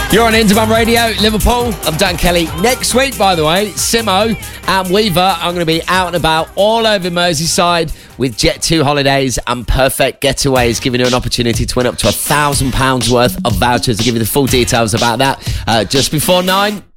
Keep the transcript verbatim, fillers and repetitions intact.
You're on Interman Radio, Liverpool. I'm Dan Kelly. Next week, by the way, Simo and Weaver are going to be out and about all over Merseyside with Jet two holidays and Perfect Getaways, giving you an opportunity to win up to a thousand pounds worth of vouchers. I'll give you the full details about that uh, just before nine.